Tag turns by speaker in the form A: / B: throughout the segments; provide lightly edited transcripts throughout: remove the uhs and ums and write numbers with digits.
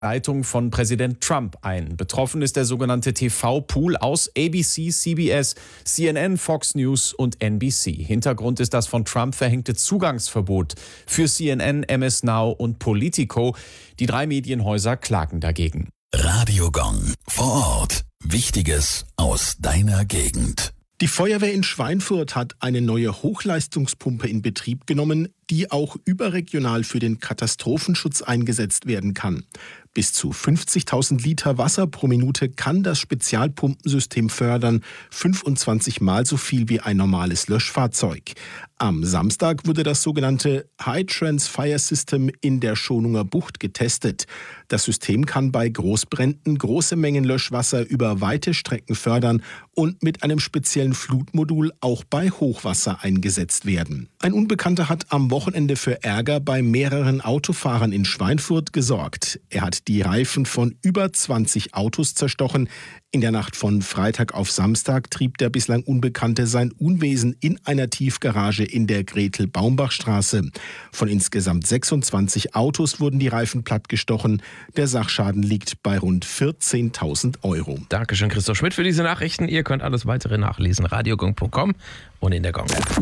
A: Leitung von Präsident Trump ein. Betroffen ist der sogenannte TV-Pool aus ABC, CBS, CNN, Fox News und NBC. Hintergrund ist das von Trump verhängte Zugangsverbot für CNN, MS Now und Politico. Die 3 Medienhäuser klagen dagegen.
B: Radio Gong vor Ort. Wichtiges aus deiner Gegend.
C: Die Feuerwehr in Schweinfurt hat eine neue Hochleistungspumpe in Betrieb genommen, die auch überregional für den Katastrophenschutz eingesetzt werden kann. Bis zu 50.000 Liter Wasser pro Minute kann das Spezialpumpensystem fördern, 25 Mal so viel wie ein normales Löschfahrzeug. Am Samstag wurde das sogenannte High Trans Fire System in der Schonunger Bucht getestet. Das System kann bei Großbränden große Mengen Löschwasser über weite Strecken fördern und mit einem speziellen Flutmodul auch bei Hochwasser eingesetzt werden. Ein Unbekannter hat am Wochenende für Ärger bei mehreren Autofahrern in Schweinfurt gesorgt. Er hat die Reifen von über 20 Autos zerstochen. In der Nacht von Freitag auf Samstag trieb der bislang Unbekannte sein Unwesen in einer Tiefgarage in der Gretel-Baumbach-Straße. Von insgesamt 26 Autos wurden die Reifen plattgestochen. Der Sachschaden liegt bei rund 14.000 Euro.
D: Dankeschön, Christoph Schmidt, für diese Nachrichten. Ihr könnt alles weitere nachlesen, radiogong.com und in der Gong-App.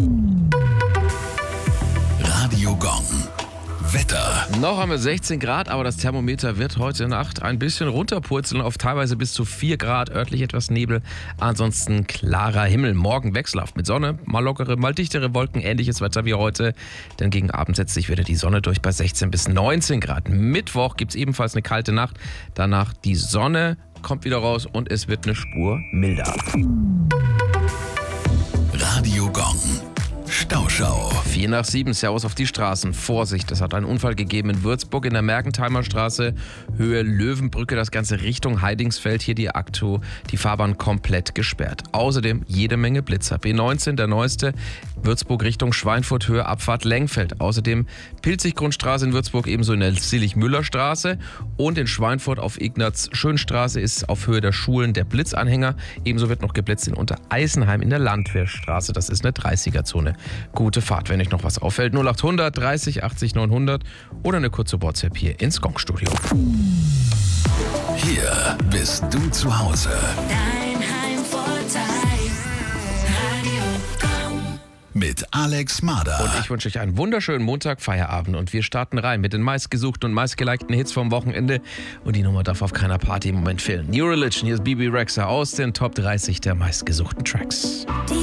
B: Radio Gong. Wetter.
D: Noch haben wir 16 Grad, aber das Thermometer wird heute Nacht ein bisschen runterpurzeln auf teilweise bis zu 4 Grad, örtlich etwas Nebel, ansonsten klarer Himmel. Morgen wechselhaft mit Sonne, mal lockere, mal dichtere Wolken, ähnliches Wetter wie heute, denn gegen Abend setzt sich wieder die Sonne durch bei 16 bis 19 Grad. Mittwoch gibt es ebenfalls eine kalte Nacht, danach die Sonne kommt wieder raus und es wird eine Spur milder.
B: Radio Gong. Stauschau.
D: 4 nach 7, Servus auf die Straßen. Vorsicht, es hat einen Unfall gegeben in Würzburg in der Mergentheimer Straße, Höhe Löwenbrücke, das Ganze Richtung Heidingsfeld. Hier die Fahrbahn komplett gesperrt. Außerdem jede Menge Blitzer. B19, der neueste, Würzburg Richtung Schweinfurt, Höhe Abfahrt Lengfeld. Außerdem Pilzig-Grundstraße in Würzburg, ebenso in der Sillig-Müller-Straße. Und in Schweinfurt auf Ignaz-Schönstraße ist auf Höhe der Schulen der Blitzanhänger. Ebenso wird noch geblitzt in Untereisenheim in der Landwehrstraße. Das ist eine 30er-Zone. Gute Fahrt, wenn euch noch was auffällt. 0800 30 80 900 oder eine kurze WhatsApp hier ins Gong-Studio.
B: Hier bist du zu Hause.
E: Dein Heimvorteil. Radio Gong.
B: Mit Alex Mader.
D: Und ich wünsche euch einen wunderschönen Montag, Feierabend. Und wir starten rein mit den meistgesuchten und meistgelikten Hits vom Wochenende. Und die Nummer darf auf keiner Party im Moment fehlen. New Religion, hier ist Bebe Rexha aus den Top 30 der meistgesuchten Tracks.